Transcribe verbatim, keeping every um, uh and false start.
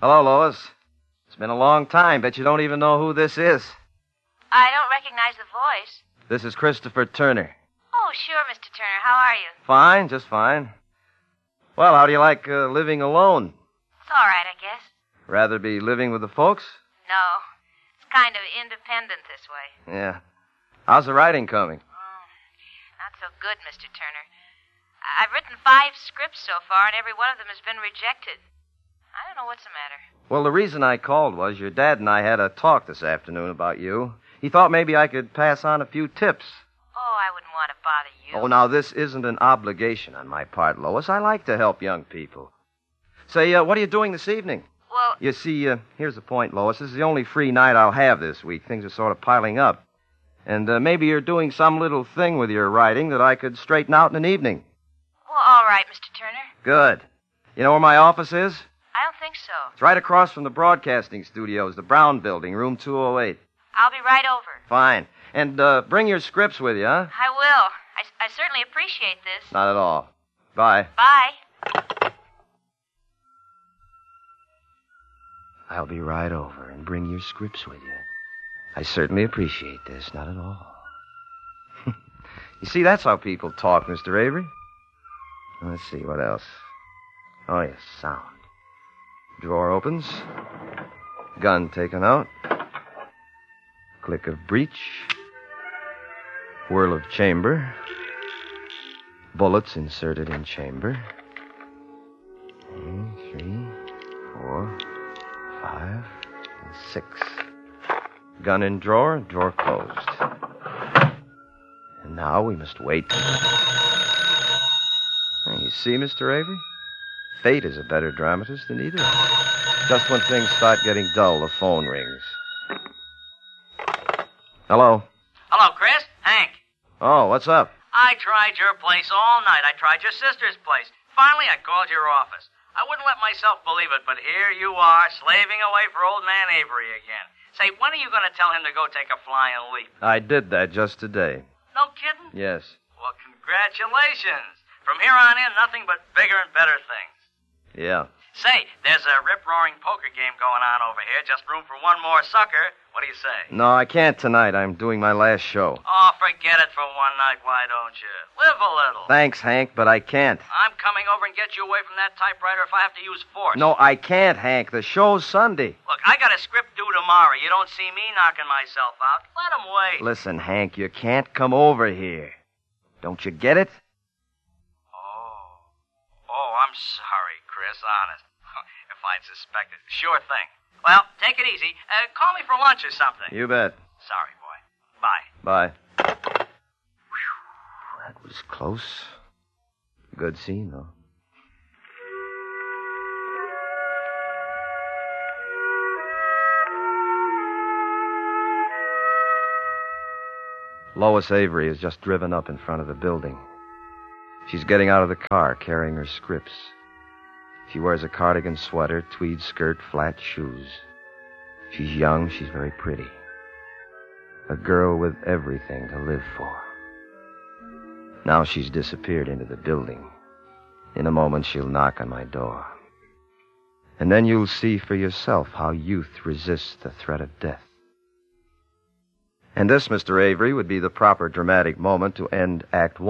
Hello, Lois. It's been a long time. Bet you don't even know who this is. I don't recognize the voice. This is Christopher Turner. Oh, sure, Mister Turner. How are you? Fine, just fine. Well, how do you like uh, living alone? It's all right, I guess. Rather be living with the folks? No. It's kind of independent this way. Yeah. How's the writing coming? Oh, not so good, Mister Turner. I've written five scripts so far, and every one of them has been rejected. I don't know what's the matter. Well, the reason I called was your dad and I had a talk this afternoon about you. He thought maybe I could pass on a few tips. Oh, I wouldn't want to bother you. Oh, now, this isn't an obligation on my part, Lois. I like to help young people. Say, uh, what are you doing this evening? Well... You see, uh, here's the point, Lois. This is the only free night I'll have this week. Things are sort of piling up. And uh, maybe you're doing some little thing with your writing that I could straighten out in an evening. Well, all right, Mister Turner. Good. You know where my office is? I don't think so. It's right across from the broadcasting studios, the Brown Building, room two oh eight. I'll be right over. Fine. And uh, bring your scripts with you, huh? I will. I, I certainly appreciate this. Not at all. Bye. Bye. I'll be right over and bring your scripts with you. I certainly appreciate this. Not at all. You see, that's how people talk, Mister Avery. Let's see, what else? Oh, yes, sound. Drawer opens. Gun taken out. Click of breech. Whirl of chamber. Bullets inserted in chamber. Three, four, five, and six. Gun in drawer, drawer closed. And now we must wait. You see, Mister Avery? Fate is a better dramatist than either of us. Just when things start getting dull, the phone rings. Hello? Hello, Chris. Hank. Oh, what's up? I tried your place all night. I tried your sister's place. Finally, I called your office. I wouldn't let myself believe it, but here you are, slaving away for old man Avery again. Say, when are you going to tell him to go take a flying leap? I did that just today. No kidding? Yes. Well, congratulations. From here on in, nothing but bigger and better things. Yeah. Say, there's a rip-roaring poker game going on over here. Just room for one more sucker. What do you say? No, I can't tonight. I'm doing my last show. Oh, forget it for one night, why don't you? Live a little. Thanks, Hank, but I can't. I'm coming over and get you away from that typewriter if I have to use force. No, I can't, Hank. The show's Sunday. Look, I got a script due tomorrow. You don't see me knocking myself out. Let 'em wait. Listen, Hank, you can't come over here. Don't you get it? Oh. Oh, I'm sorry, Chris, honest. If I'd suspected. Sure thing. Well, take it easy. Uh, call me for lunch or something. You bet. Sorry, boy. Bye. Bye. Whew, that was close. Good scene, though. Lois Avery has just driven up in front of the building. She's getting out of the car, carrying her scripts. She wears a cardigan sweater, tweed skirt, flat shoes. She's young, she's very pretty. A girl with everything to live for. Now she's disappeared into the building. In a moment, she'll knock on my door. And then you'll see for yourself how youth resists the threat of death. And this, Mister Avery, would be the proper dramatic moment to end Act One.